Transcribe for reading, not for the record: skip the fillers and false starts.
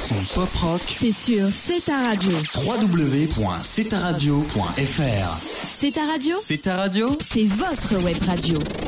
son pop-rock, c'est sur C'est ta radio. www.cetaradio.fr. C'est ta radio, C'est ta radio, c'est votre web radio.